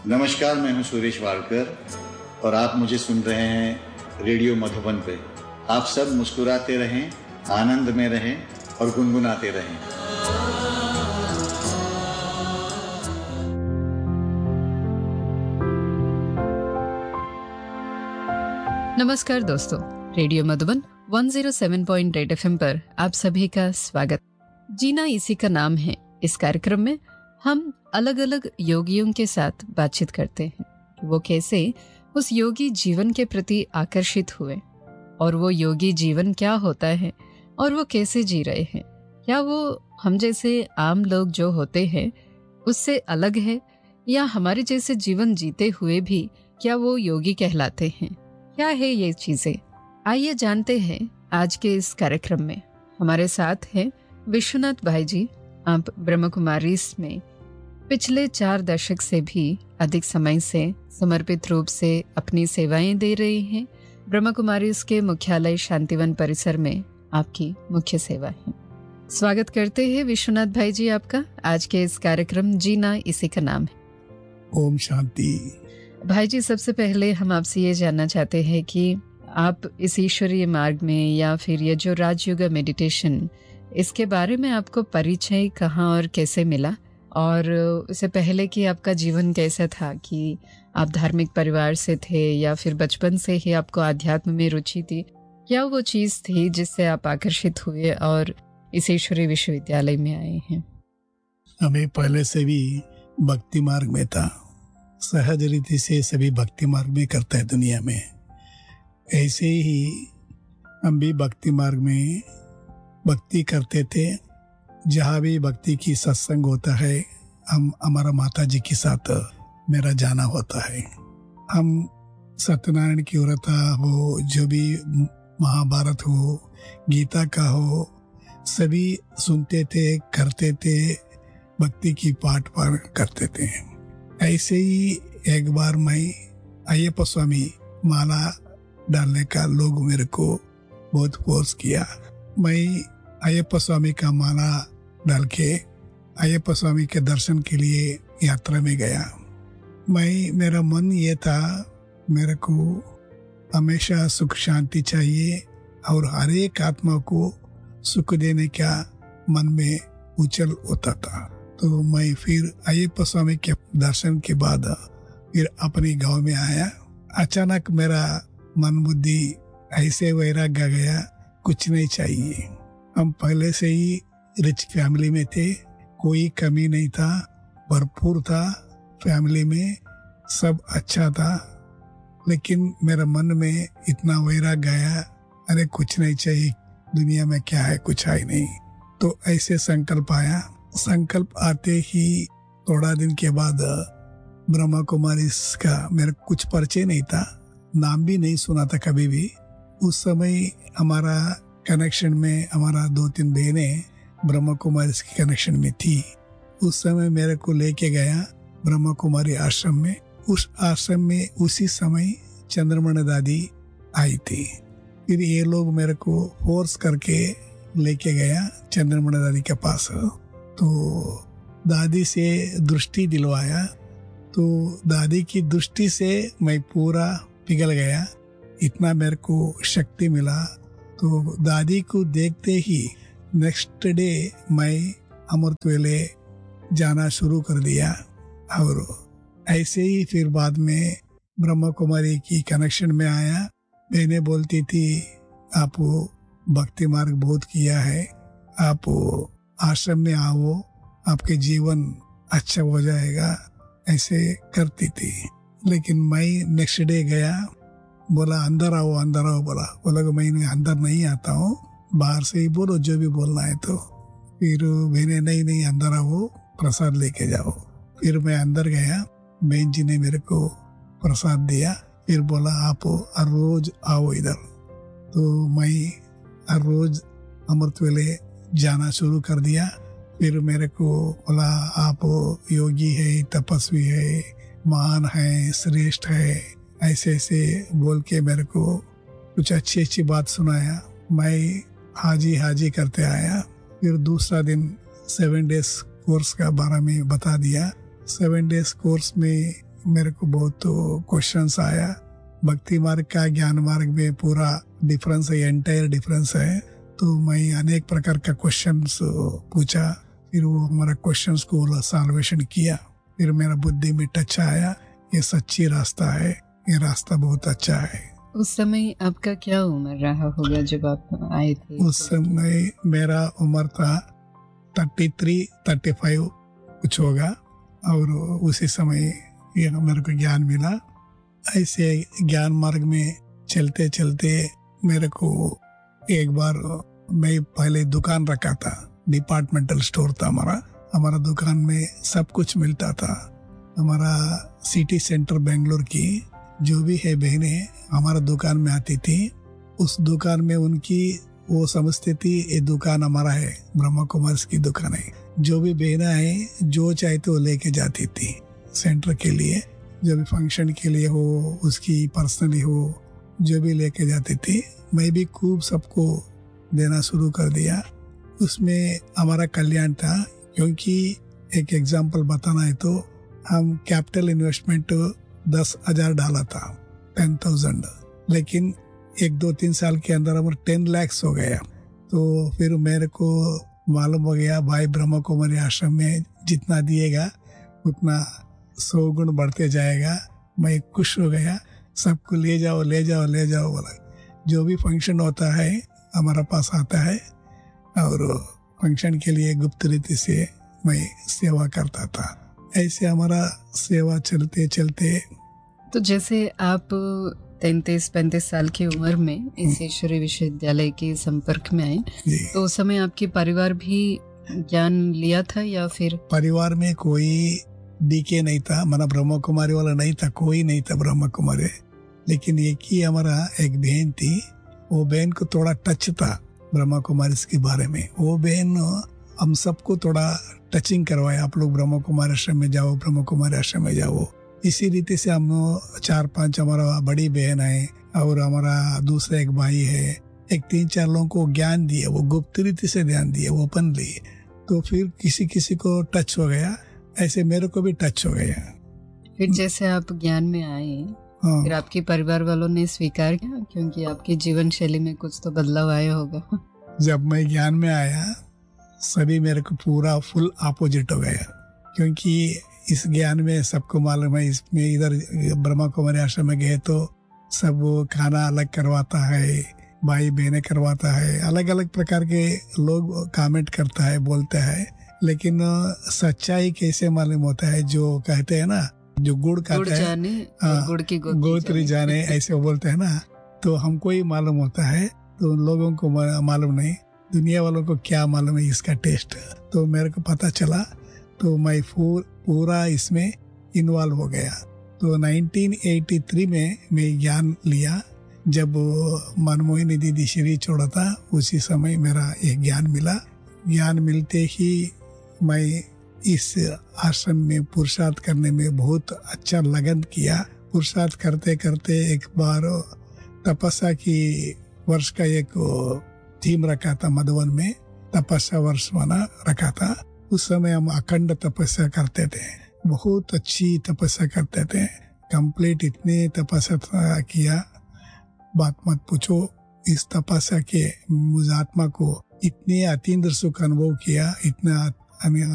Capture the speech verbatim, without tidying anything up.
नमस्कार, मैं हूं सुरेश वाडकर और आप मुझे सुन रहे हैं रेडियो मधुबन पे। आप सब मुस्कुराते रहें, आनंद में रहें और गुनगुनाते रहें। नमस्कार दोस्तों, रेडियो मधुबन एक सौ सात पॉइंट आठ एफएम पर आप सभी का स्वागत। जीना इसी का नाम है। इस कार्यक्रम में हम अलग अलग योगियों के साथ बातचीत करते हैं कि वो कैसे उस योगी जीवन के प्रति आकर्षित हुए और वो योगी जीवन क्या होता है और वो कैसे जी रहे हैं। क्या वो हम जैसे आम लोग जो होते हैं उससे अलग है, या हमारे जैसे जीवन जीते हुए भी क्या वो योगी कहलाते हैं? क्या है ये चीजें? आइए जानते हैं आज के इस कार्यक्रम में। हमारे साथ हैं विश्वनाथ भाई जी। आप ब्रह्म कुमारी में पिछले चार दशक से भी अधिक समय से समर्पित रूप से अपनी सेवाएं दे रहे हैं। ब्रह्म कुमारी के मुख्यालय शांतिवन परिसर में आपकी मुख्य सेवा है। स्वागत करते हैं विश्वनाथ भाई जी आपका आज के इस कार्यक्रम जीना इसी का नाम है। ओम शांति। भाई जी, सबसे पहले हम आपसे ये जानना चाहते हैं कि आप इस ईश्वरीय मार्ग में या फिर ये जो राजयोग मेडिटेशन, इसके बारे में आपको परिचय कहाँ और कैसे मिला, और उससे पहले कि आपका जीवन कैसा था, कि आप धार्मिक परिवार से थे या फिर बचपन से ही आपको आध्यात्म में रुचि थी? क्या वो चीज़ थी जिससे आप आकर्षित हुए और इस ईश्वरीय विश्वविद्यालय में आए हैं? हमें पहले से भी भक्ति मार्ग में था। सहज रीति से सभी भक्ति मार्ग में करता है दुनिया में। ऐसे ही हम भी भक्ति मार्ग में भक्ति करते थे। जहाँ भी भक्ति की सत्संग होता है, हम हमारा माता जी के साथ मेरा जाना होता है। हम सत्यनारायण की व्रत हो, जो भी महाभारत हो, गीता का हो, सभी सुनते थे, करते थे, भक्ति की पाठ पाठ करते थे। ऐसे ही एक बार मैं अय्यप्पा स्वामी माला डालने का लोग मेरे को बहुत फोर्स किया। मैं अय्यप्पा स्वामी का माला डाल के अय्यप्पा स्वामी के दर्शन के लिए यात्रा में गया। मैं मेरा मन ये था, मेरे को हमेशा सुख शांति चाहिए और हर एक आत्मा को सुख देने का मन में उछल होता था। तो मैं फिर अय्यप्पा स्वामी के दर्शन के बाद फिर अपने गांव में आया। अचानक मेरा मन बुद्धि ऐसे वैराग्य गया, कुछ नहीं चाहिए। हम पहले से ही रिच फैमिली में थे, कोई कमी नहीं था, भरपूर था फैमिली में, सब अच्छा था। लेकिन मेरा मन में इतना वैराग्य गया, अरे कुछ नहीं चाहिए दुनिया में, क्या है, कुछ है नहीं। तो ऐसे संकल्प आया। संकल्प आते ही थोड़ा दिन के बाद ब्रह्मा कुमारी का मेरा कुछ परिचय नहीं था, नाम भी नहीं सुना था कभी भी। उस समय हमारा कनेक्शन में हमारा दो तीन बहनें ब्रह्मा कुमारी के कनेक्शन में थी। उस समय मेरे को लेके गया ब्रह्मा कुमारी आश्रम में। उस आश्रम में उसी समय चंद्रमणि दादी आई थी। फिर ये लोग मेरे को फोर्स करके लेके गया चंद्रमणि दादी के पास। तो दादी से दृष्टि दिलवाया, तो दादी की दृष्टि से मैं पूरा पिघल गया, इतना मेरे को शक्ति मिला। तो दादी को देखते ही नेक्स्ट डे मैं अमृतवेले जाना शुरू कर दिया। और ऐसे ही फिर बाद में ब्रह्मा कुमारी की कनेक्शन में आया। मैंने बोलती थी, आप भक्ति मार्ग बहुत किया है, आप आश्रम में आओ, आपके जीवन अच्छा हो जाएगा, ऐसे करती थी। लेकिन मैं नेक्स्ट डे गया, बोला अंदर आओ अंदर आओ, बोला बोला कि मैं अंदर नहीं आता हूँ, बाहर से ही बोलो जो भी बोलना है। तो फिर मैंने नहीं नहीं अंदर आओ, प्रसाद लेके जाओ। फिर मैं अंदर गया, बहन जी ने मेरे को प्रसाद दिया। फिर बोला आप हर रोज आओ इधर। तो मैं हर रोज अमृतवेले जाना शुरू कर दिया। फिर मेरे को बोला आप योगी है, तपस्वी है, महान है, श्रेष्ठ है, ऐसे ऐसे बोल के मेरे को कुछ अच्छी अच्छी बात सुनाया। मैं हाजी हाजी करते आया। फिर दूसरा दिन सेवन डेज कोर्स का बारे में बता दिया। सेवन डेज कोर्स में मेरे को बहुत क्वेश्चंस आया। भक्ति मार्ग का ज्ञान मार्ग में पूरा डिफरेंस है, एंटायर डिफरेंस है। तो मैं अनेक प्रकार का क्वेश्चंस पूछा, फिर वो हमारा क्वेश्चंस को सॉल्वेशन किया। फिर मेरा बुद्धि में टच आया, ये सच्ची रास्ता है, ये रास्ता बहुत अच्छा है। उस समय आपका क्या उम्र रहा होगा जब आप आए थे? उस समय मेरा उम्र था थर्टी थ्री थर्टी फाइव कुछ होगा, और उसी समय ये मेरे को ज्ञान मिला। ऐसे ज्ञान मार्ग में चलते चलते मेरे को एक बार, मैं पहले दुकान रखा था, डिपार्टमेंटल स्टोर था हमारा। हमारा दुकान में सब कुछ मिलता था। हमारा सिटी सेंटर बेंगलोर की जो भी है बहनें हमारा दुकान में आती थी। उस दुकान में उनकी वो समझती थी ये दुकान हमारा है, ब्रह्मा कुमारी की दुकान है। जो भी बहना है जो चाहे तो लेके जाती थी सेंटर के लिए, जो भी फंक्शन के लिए हो, उसकी पर्सनली हो, जो भी लेके जाती थी। मैं भी खूब सबको देना शुरू कर दिया। उसमें हमारा कल्याण था, क्योंकि एक एग्जाम्पल बताना है तो हम कैपिटल इन्वेस्टमेंट दस हजार डाला था, टेन थाउजेंड, लेकिन एक दो तीन साल के अंदर हमारा टेन लैक्स हो गया। तो फिर मेरे को मालूम हो गया भाई ब्रह्मा कुमारी आश्रम में जितना दिएगा उतना सौ गुण बढ़ते जाएगा। मैं खुश हो गया, सबको ले जाओ ले जाओ ले जाओ बोला। जो भी फंक्शन होता है हमारा पास आता है, और फंक्शन के लिए गुप्त रीति से मैं सेवा करता था। ऐसे हमारा सेवा चलते चलते, तो जैसे आप तैंतीस पैंतीस साल की उम्र में इस ईश्वरीय विश्वविद्यालय के संपर्क में आए, तो उस समय आपके परिवार भी ज्ञान लिया था या फिर? परिवार में कोई डीके नहीं था, माना ब्रह्मा कुमारी वाला नहीं था, कोई नहीं था ब्रह्मा कुमारी। लेकिन एक ही हमारा एक बहन थी, वो बहन को थोड़ा टच था ब्रह्मा कुमारी के बारे में। वो बहन हम सबको थोड़ा टचिंग करवाया, आप लोग ब्रह्मा कुमारी आश्रम में जाओ, ब्रह्मा कुमारी आश्रम में जाओ। इसी रीति से हम चार पांच, हमारा बड़ी बहन है और हमारा दूसरा एक भाई है, एक तीन चार लोगों को ज्ञान दिए, वो गुप्त रीति से ध्यान दिए, वो ओपनली। तो फिर किसी किसी को टच हो गया, ऐसे मेरे को भी टच हो गया। फिर जैसे आप ज्ञान में आए, हाँ। फिर आपके परिवार वालों ने स्वीकार किया, क्योंकि आपकी जीवन शैली में कुछ तो बदलाव आया होगा। जब मैं ज्ञान में आया सभी मेरे को पूरा फुल अपोजिट हो गया, क्योंकि इस ज्ञान में सबको मालूम है, इसमें इधर ब्रह्मा कुमारी आश्रम में गए तो सब खाना अलग करवाता है, भाई बहने करवाता है, अलग अलग प्रकार के लोग कमेंट करता है, बोलता है। लेकिन सच्चाई कैसे मालूम होता है? जो कहते हैं ना, जो गुड़ खाते हैं गुड़ की गोत्री जाने, ऐसे बोलते हैं ना, तो हमको ही मालूम होता है, तो उन लोगों को मालूम नहीं। दुनिया वालों को क्या मालूम है इसका टेस्ट? तो मेरे को पता चला, तो मैं पूरा इसमें इन्वॉल्व हो गया। तो नाइनटीन एटी थ्री में मैं ज्ञान लिया, जब मनमोहिनी दीदी शरीर छोड़ा था, उसी समय मेरा ये ज्ञान मिला। ज्ञान मिलते ही मैं इस आश्रम में पुरुषार्थ करने में बहुत अच्छा लगन किया। पुरुषार्थ करते करते एक बार तपस्या की वर्ष का एक थीम रखा था, मधुबन में तपस्या वर्ष माना रखा था। उस समय हम अखंड तपस्या करते थे, बहुत अच्छी तपस्या करते थे, कंप्लीट इतने तपस्या किया, बात मत पूछो। इस तपस्या के मुझ आत्मा को इतने अतीन्द्र सुख अनुभव किया, इतना